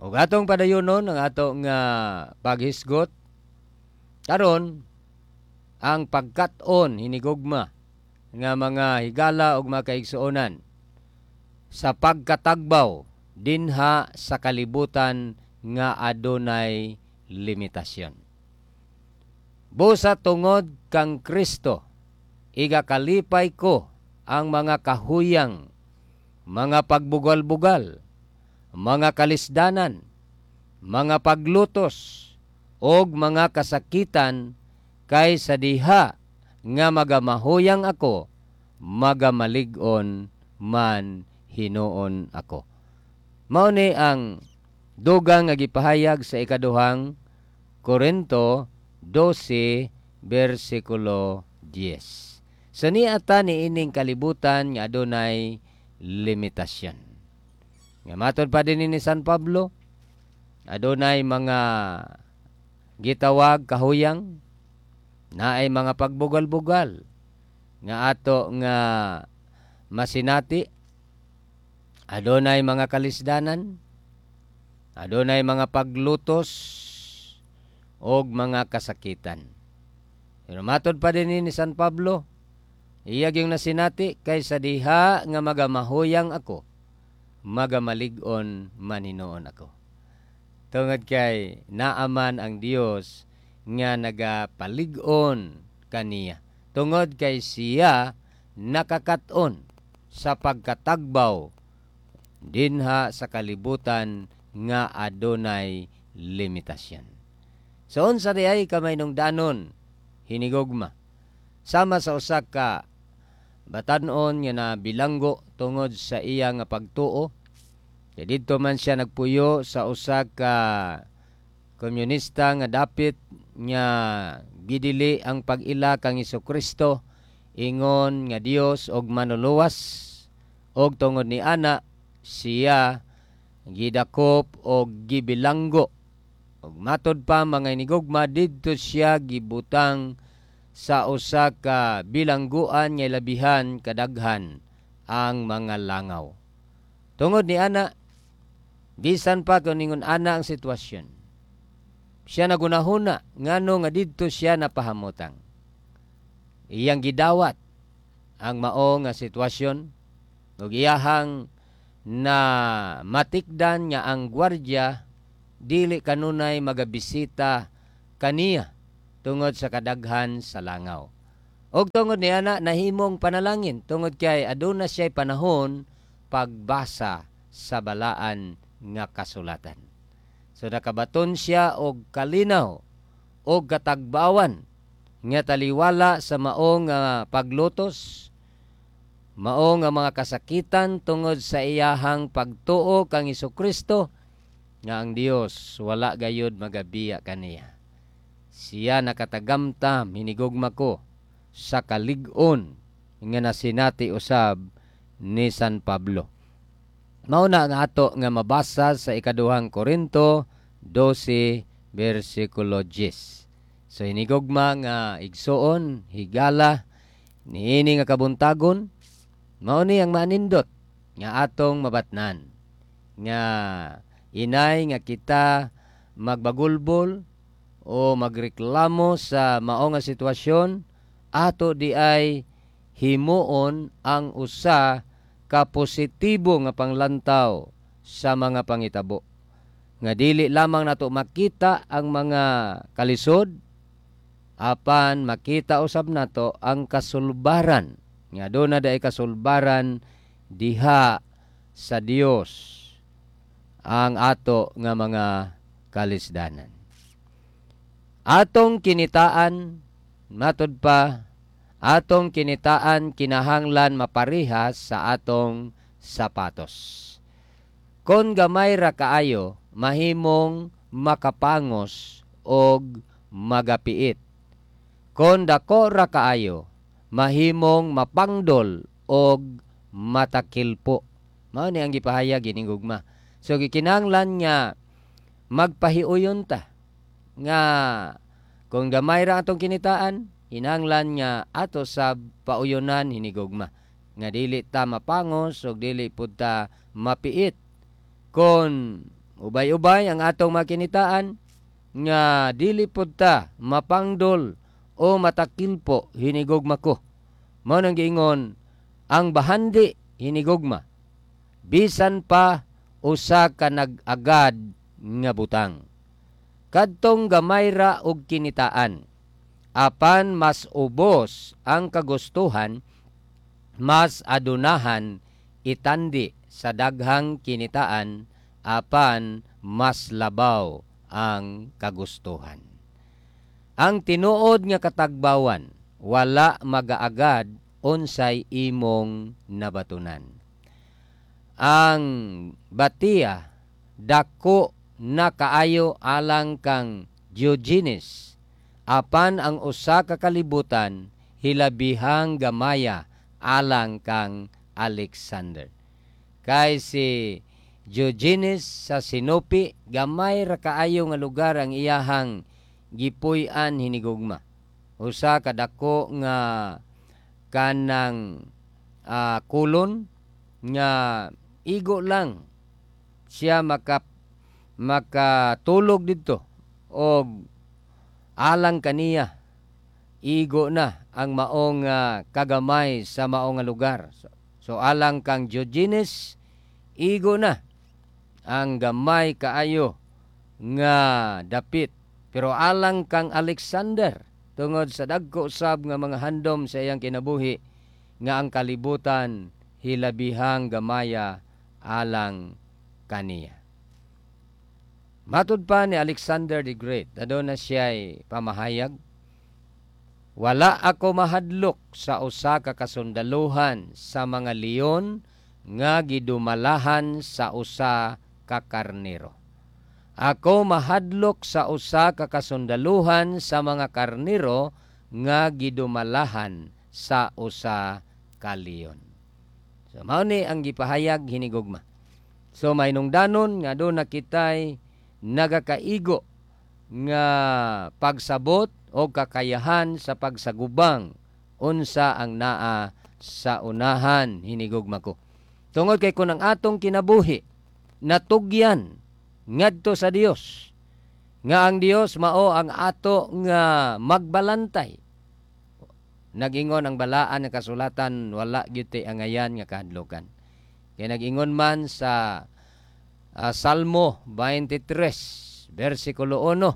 ug atong padayonon ang ato nga paghisgot karon ang pagkat-on hinigugma nga mga higala ug mga kaigsuonan sa pagkatagbaw dinha sa kalibutan nga adunay limitasyon. Busa tungod kang Kristo, igakalipay ko ang mga kahuyang, mga pagbugal-bugal, mga kalisdanan, mga paglutos, og mga kasakitan kay sa diha nga magamahuyang ako, magamalig-on man hinuon ako. Mao ni ang dugang nga gipahayag sa ikaduhang Korinto 12 versikulo 10. Sa niata ni ining kalibutan nga adunay limitasyon. Nga matod pa din ni San Pablo, adunay mga gitawag kahuyang, naay mga pagbugal-bugal nga ato nga masinati, adunay mga kalisdanan, adunay mga paglutos og mga kasakitan. Pero matod pa din ni San Pablo, iyag yung nasinati kay sa diha nga magamahuyang ako, magamalig-on man hinuon ako. Tungod kay naaman ang Dios nga nagapalig-on kaniya. Tungod kay siya nakakat-on sa pagkatagbaw dinha sa kalibutan nga adunay limitasyon. So unsa diay kamay nung danon hinigugma sama sa usa ka batan-on nga nabilanggo tungod sa iya nga pagtuo. Kay didto man siya nagpuyo sa usa ka komunista nga dapit nga gidili ang pag-ila kang Hesukristo ingon nga Dios og manuluwas, og tungod ni ana siya gidakop og gibilanggo. Og matod pa mga hinigugma didto siya gibutang sa usa ka bilangguan nga labihan kadaghan ang mga langaw. Tungod ni ana, bisan pa kung ningon ana ang sitwasyon, siya nagunahuna ngano nga didto siya napahamutang. Iyang gidawat ang mao nga sitwasyon ug iyahang na matikdan nga ang gwardiya dili kanunay magabisita kaniya tungod sa kadaghan sa langaw. Og tungod niya na nahimong panalangin tungod kay aduna siya'y panahon pagbasa sa balaan nga kasulatan. So nakabaton siya og kalinaw og katagbawan nga taliwala sa maong paglutos, maong mga kasakitan tungod sa iyahang pagtuo kang Hesukristo, nga ang Dios wala gayud magabiya kaniya. Siya nakatagamtam hinigugma ko sa kalig-on nga nasinati usab ni San Pablo. Mao na ang ato nga mabasa sa ikaduhang Korinto 12 versikulo 10. So hinigugma nga igsuon, higala, niini nga kabuntagon, mao ni ang manindot nga atong mabatnan. Nga inay nga kita magbagulbol o magreklamo sa mao nga sitwasyon, ato di ay himuon ang usa ka positibo nga panglantaw sa mga pangitabo. Nga dili lamang nato makita ang mga kalisod, apan makita usab nato ang kasulbaran. Nga doon na dahi kasulbaran diha sa Dios ang ato nga mga kalisdanan. Atong kinitaan, matod pa, atong kinitaan kinahanglan maparihas sa atong sapatos. Kon gamay ra kaayo, mahimong makapangos og magapiit. Kon dako ra kaayo, mahimong mapangdol og matakilpo. Mao ni ang gipahayag ining gugma. So gikinahanglan nga magpahiuyon ta nga kung gamay ra atong kinitaan, hinanglan nga ato sa pauyonan hinigugma nga dili ta mapangos o dili pud ta mapiit. Kon ubay-ubay ang atong makinitaan nga dili pud ta mapangdol o matakilpo hinigugma ko. Mao nang giingon ang bahandi hinigugma bisan pa usa ka nag-agad nga butang. Kadtong gamay ra og kinitaan, apan mas ubos ang kagustuhan, mas adunahan itandi sa daghang kinitaan, apan mas labaw ang kagustuhan. Ang tinuod nga katagbawan, wala magaagad unsay imong nabatunan. Ang batiya, dako na kaayo alang kang Diogenes, apan ang usa ka kalibutan, hilabihang gamaya alang kang Alexander. Kay si Diogenes sa Sinope, gamay ra kaayo nga lugar ang iyahang gipuy-an hinigugma. Usa kadako nga kanang kulon nga igo lang siya makatulog dito og alang kaniya igo na ang maong kagamay sa maong nga lugar. So alang kang Diogenes, igo na ang gamay kaayo nga dapit. Pero alang kang Alexander, tungod sa dagko usab nga mga handom sa iyang kinabuhi, nga ang kalibutan hilabihang gamaya alang kaniya. Matud pa ni Alexander the Great, aduna siya'y pamahayag, wala ako mahadlok sa usa ka kasundaluhan sa mga leon nga gidumalahan sa usa ka karnero. Ako mahadlok sa usa ka kasundaluhan sa mga karnero nga gidumalahan sa usa ka leon. So mao ni ang gipahayag hinigugma. So mainungdanon nga do na kitay nagakaigo nga pagsabot o kakayahan sa pagsagubang unsa ang naa sa unahan hinigugma ko. Tungod kay kun ang atong kinabuhi natugyan ngadto sa Dios, nga ang Dios mao ang ato nga magbalantay. Nagingon ang balaan nga kasulatan, wala gyud ang ayan nga kahadlokan. Kay nagingon man sa Salmo 23 versikulo 1,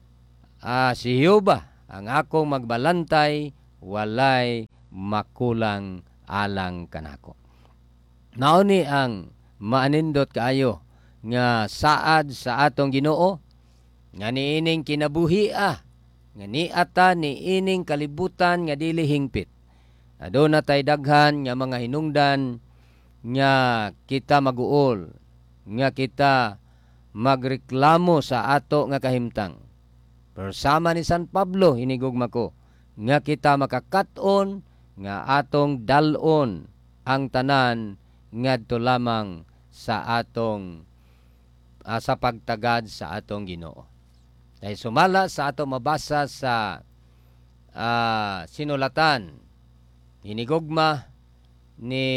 si Jehova ang akong magbalantay, walay makulang alang kanako. Nauni ang maanindot kaayo nga saad sa atong Ginoo, nga niining kinabuhi nga niata niining kalibutan nga dili hingpit. Aduna tay daghan nga mga hinungdan nga kita maguol, nga kita magreklamo sa ato nga kahimtang. Pero sama ni San Pablo hinigugma ko, nga kita makakat-on nga atong dalon ang tanan ngadto lamang sa atong sa pagtagad sa atong Ginoo. Dahil sumala sa atong mabasa sa sinulatan hinigugma ni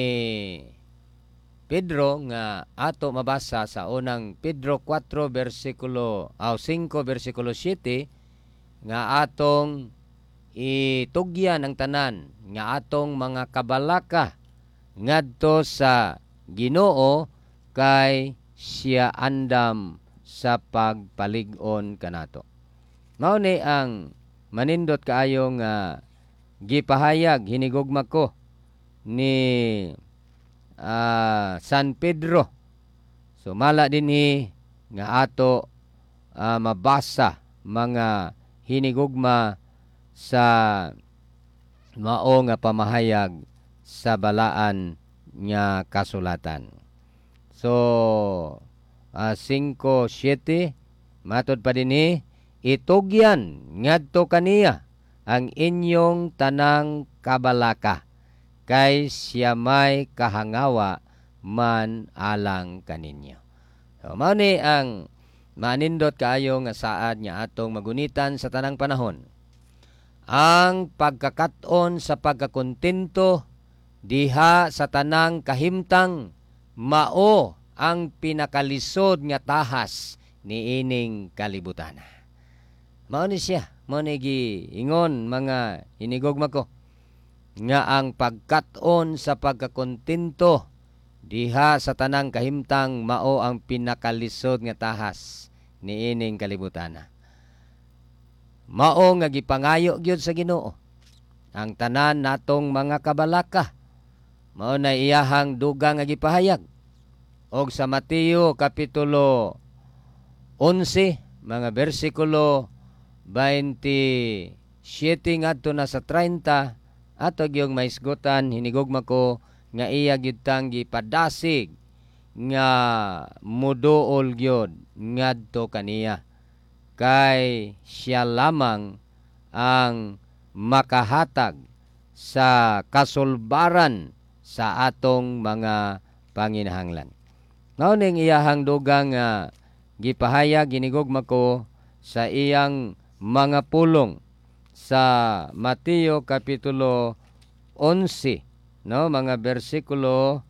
Pedro nga ato mabasa sa unang Pedro 4 versikulo 5 versikulo 7, nga atong itugyan ang tanan nga atong mga kabalaka ngadto sa Ginoo kay siya andam sa pagpalig-on kanato. Mao ni ang manindot kaayo nga gipahayag hinigugma ko ni San Pedro. So mala dinhi nga ato mabasa mga hinigugma sa mao nga pamahayag sa balaan nga kasulatan. So 5:7 matod pa dinhi, itugyan ngadto kaniya ang inyong tanang kabalaka, kay siya may kahangawa man alang kaninyo. So, mao ni ang manindot kaayo nga saad nga atong magunitan sa tanang panahon. Ang pagkakat-on sa pagkakontento diha sa tanang kahimtang, mao ang pinakalisod nga tahas ni ining kalibutan. Mao ni siya, mao ni giingon mga hinigugma ko, nga ang pagkat-on sa pagkakontento diha sa tanang kahimtang mao ang pinakalisod nga tahas ni ining kalibutan. Mao nga gipangayo gyud sa Ginoo ang tanan natong mga kabalaka. Mao na iyahang dugang nga gipahayag og sa Mateo kapitulo 11 mga bersikulo 27 ngadto na sa 30 ato gyung maisgutan hinigugma ko nga iya gyud tang gipadasig nga muduol gyud ngadto kaniya, kay siya lamang ang makahatag sa kasulbaran sa atong mga panginahanglan. Mao ning iyahang dugang nga gipahayag hinigugma ko sa iyang mga pulong sa Mateo kapitulo 11 no mga bersikulo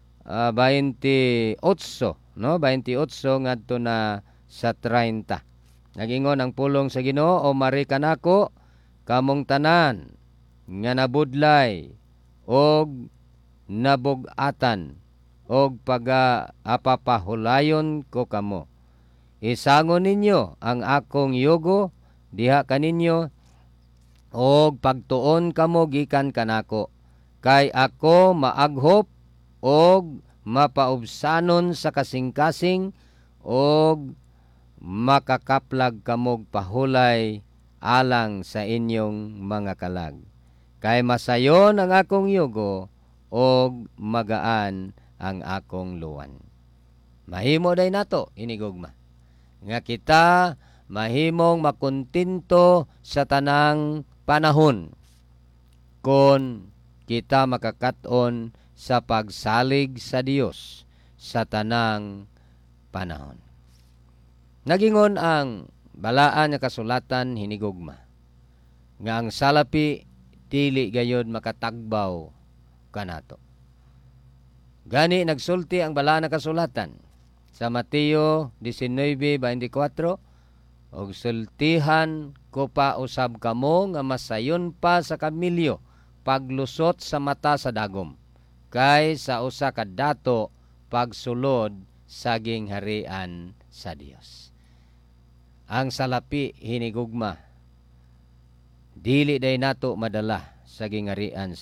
28 no 28 ngadto na sa 30. Nagingon ang pulong sa Ginoo, o mari kanako kamong tanan nga nabudlay og nabug-atan og apapahulayon ko kamo. Isangon ninyo ang akong yugo diha kaninyo og pagtuon kamo gikan kanako, kay ako maaghop og mapaubsanon sa kasing-kasing og makakaplag kamog pahulay alang sa inyong mga kalag. Kay masayon ang akong yugo og magaan ang akong luwan. Mahimo day nato hinigugma nga kita mahimong makontento sa tanang panahon kon kita makakat-on sa pagsalig sa Dios sa tanang panahon. Nagingon ang balaan nga kasulatan hinigugma nga ang salapi dili gayud makatagbaw kanato. Gani nagsulti ang balaan nga kasulatan sa Mateo 19:24, og sultihan ko pa usab kamo nga masayon pa sa kamilyo paglusot sa mata sa dagom, kay sa usa ka dato pagsulod saging harian sa Dios. Ang salapi hinigugma dili day nato madala saging harian